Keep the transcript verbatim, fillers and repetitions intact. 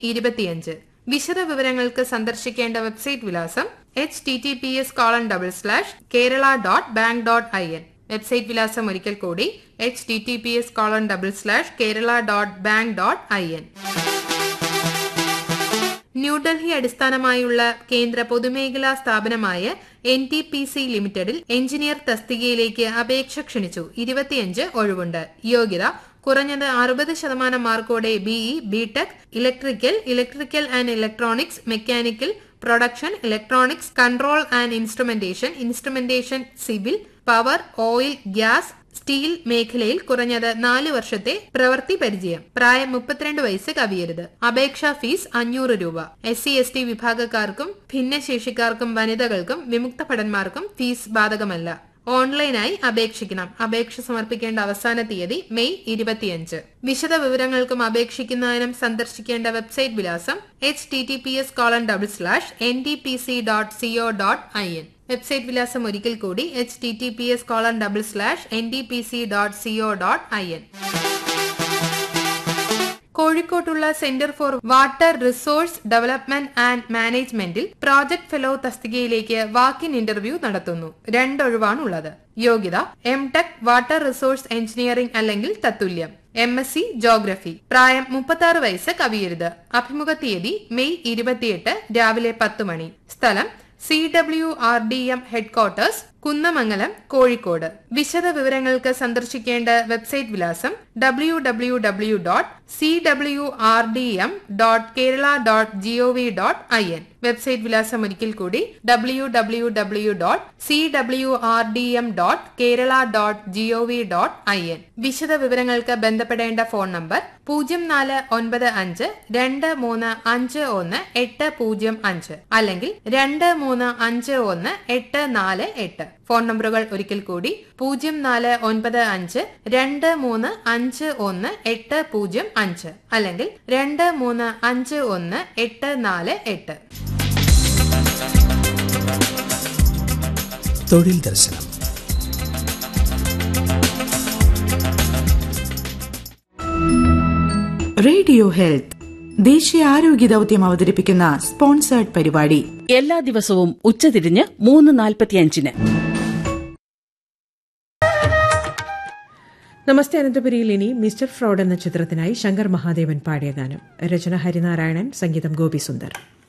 ഇരുപത്തിയഞ്ച്. വിശദ വിവരങ്ങൾക്ക് സന്ദർശിക്കേണ്ട വെബ്സൈറ്റ് വിലാസം H T T P S colon double slash Kerala dot bank dot I N. Website വിലാസം ഒരിക്കൽ കൂടി H T T P S colon double slash Kerala dot bank dot I N. New Delhi അടിസ്ഥാനമായുള്ള കേന്ദ്ര പൊതുമേഖലാ സ്ഥാപനമായ എൻ ടി പി സി ലിമിറ്റഡിൽ engineer തസ്തികയിലേക്ക് അപേക്ഷ ക്ഷണിച്ചു. ഇരുപത്തിയഞ്ച് ഒഴിവുണ്ട്. യോഗ്യത കുറഞ്ഞത് അറുപത് ശതമാനം മാർക്കോടെ BE, BTech, electrical, electrical and electronics, mechanical, production, electronics, control and instrumentation, instrumentation, civil, power, oil, gas, steel മേഖലയിൽ കുറഞ്ഞത് നാല് വർഷത്തെ പ്രവൃത്തി പരിചയം. പ്രായം മുപ്പത്തിരണ്ട് വയസ്സ് കവിയരുത്. അപേക്ഷാ ഫീസ് അഞ്ഞൂറ് രൂപ. എസ് സി എസ് ടി വിഭാഗക്കാർക്കും ഭിന്നശേഷിക്കാർക്കും വനിതകൾക്കും വിമുക്ത ഭടന്മാർക്കും ഫീസ് ബാധകമല്ല. ഓൺലൈനായി അപേക്ഷിക്കണം. അപേക്ഷ സമർപ്പിക്കേണ്ട അവസാന തീയതി മെയ് ഇരുപത്തിയഞ്ച്. വിശദ വിവരങ്ങൾക്കും അപേക്ഷിക്കുന്നതിനും സന്ദർശിക്കേണ്ട വെബ്സൈറ്റ് വിലാസം H T T P S colon double slash N T P C dot CO dot I N. Website വിലാസം ഒരിക്കൽ കൂടി H T T P S colon double slash N T P C dot CO dot I N. കോഴിക്കോട്ടുള്ള centre for water resource development and മാനേജ്മെന്റിൽ project fellow തസ്തികയിലേക്ക് walk-in interview നടത്തുന്നു. രണ്ടൊഴിവാണുള്ളത്. യോഗ്യത M tech water resource engineering അല്ലെങ്കിൽ തത്തുല്യം. M S C geography. പ്രായം മുപ്പത്തി ആറ് വയസ്സ് കവിയരുത്. അഭിമുഖ തീയതി മെയ് ഇരുപത്തിയെട്ട് രാവിലെ പത്ത് മണി. സ്ഥലം C W R D M headquarters, Kunnamangalam, Kozhikode. വിശദ വിവരങ്ങൾക്ക് സന്ദർശിക്കേണ്ട വെബ്സൈറ്റ് വിലാസം W W W dot C W R D M dot Kerala dot G O V dot I N. Website വിലാസം ഒരിക്കൽ കൂടി W W W dot C W R D M dot Kerala dot G O V dot I N. വിശദ വിവരങ്ങൾക്ക് ബന്ധപ്പെടേണ്ട phone number പൂജ്യം നാല് ഒൻപത് അഞ്ച് രണ്ട് മൂന്ന് അഞ്ച് ഒന്ന് എട്ട് പൂജ്യം അഞ്ച് അല്ലെങ്കിൽ രണ്ട് മൂന്ന് അഞ്ച് ഒന്ന് എട്ട് നാല് എട്ട്. ഫോൺ നമ്പറുകൾ ഒരിക്കൽ കൂടി പൂജ്യം നാല് ഒൻപത് അഞ്ച് രണ്ട് മൂന്ന് അഞ്ച് ഒന്ന് എട്ട് പൂജ്യം അഞ്ച് അല്ലെങ്കിൽ രണ്ട് മൂന്ന് അഞ്ച് ഒന്ന് എട്ട് നാല് എട്ട്. തൊഴിൽ ദർശനം. റേഡിയോ ഹെൽത്ത് ദേശീയ ആരോഗ്യ ദൌത്യം അവതരിപ്പിക്കുന്ന സ്പോൺസേർഡ് പരിപാടി എല്ലാ ദിവസവും ഉച്ചതിരിഞ്ഞ് മൂന്ന് നാൽപ്പത്തിയഞ്ചിന്. നമസ്തേ അനന്തപുരിയിൽ ഇനി മിസ്റ്റർ ഫ്രോഡ് എന്ന ചിത്രത്തിനായി ശങ്കർ മഹാദേവൻ പാടിയ ഗാനം. രചന ഹരിനാരായണൻ, സംഗീതം ഗോപി സുന്ദർ.